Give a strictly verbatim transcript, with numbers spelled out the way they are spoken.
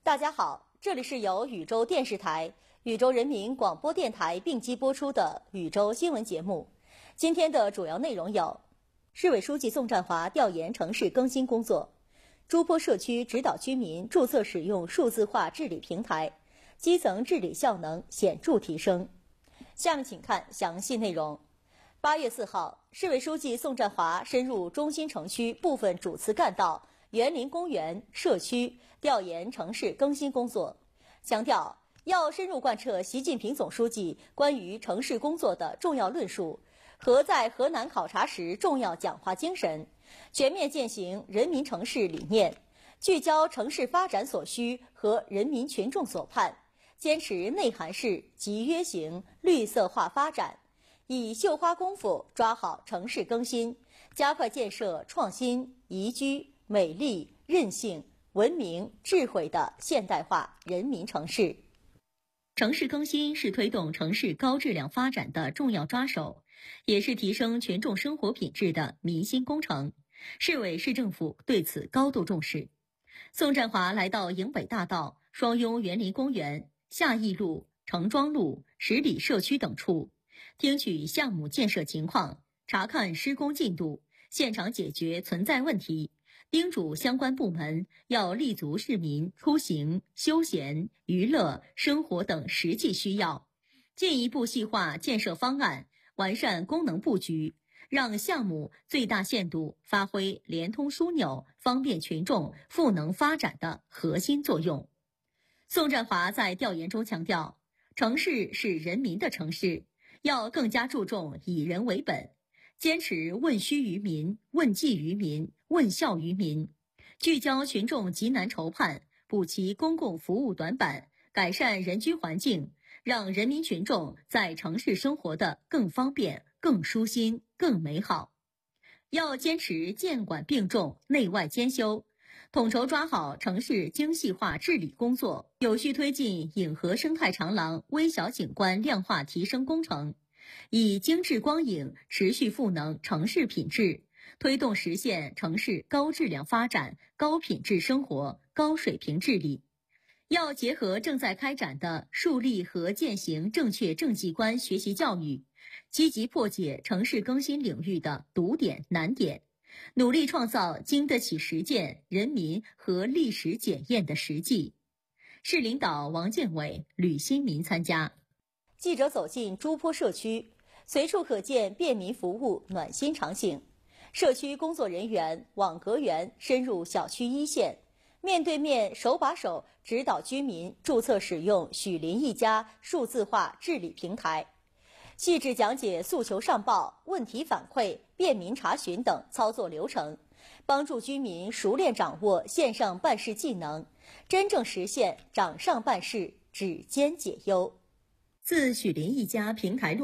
大家好，这里是由禹州电视台、禹州人民广播电台并机播出的禹州新闻节目。今天的主要内容有：市委书记宋占华调研城市更新工作，诸坡社区指导居民注册使用数字化治理平台，基层治理效能显著提升。下面请看详细内容。八月四号，市委书记宋占华深入中心城区部分主次干道、园林公园、社区调研城市更新工作，强调要深入贯彻习近平总书记关于城市工作的重要论述和在河南考察时重要讲话精神，全面践行人民城市理念，聚焦城市发展所需和人民群众所盼，坚持内涵式、集约型绿色化发展，以绣花功夫抓好城市更新，加快建设创新、宜居、美丽、韧性、文明、智慧的现代化人民城市。城市更新是推动城市高质量发展的重要抓手，也是提升群众生活品质的民心工程。市委市政府对此高度重视。宋占华来到营北大道、双雍园林公园、夏邑路、城庄路、十里社区等处，听取项目建设情况，查看施工进度，现场解决存在问题，叮嘱相关部门要立足市民出行、休闲、娱乐、生活等实际需要，进一步细化建设方案，完善功能布局，让项目最大限度发挥联通枢纽、方便群众赋能发展的核心作用。宋占华在调研中强调，城市是人民的城市，要更加注重以人为本，坚持问需于民、问计于民、问效于民，聚焦群众急难愁盼，补齐公共服务短板，改善人居环境，让人民群众在城市生活的更方便、更舒心、更美好。要坚持监管并重、内外兼修，统筹抓好城市精细化治理工作，有序推进颍河生态长廊微小景观量化提升工程，以精致光影持续赋能城市品质，推动实现城市高质量发展、高品质生活、高水平治理。要结合正在开展的树立和践行正确政绩观学习教育，积极破解城市更新领域的堵点难点，努力创造经得起实践、人民和历史检验的实际。市领导王建伟、吕新民参加。记者走进诸坡社区，随处可见便民服务暖心场景。社区工作人员、网格员深入小区一线，面对面手把手指导居民注册使用许邻一家数字化治理平台，细致讲解诉求上报、问题反馈、便民查询等操作流程，帮助居民熟练掌握线上办事技能，真正实现掌上办事、指尖解忧。自许邻一家平台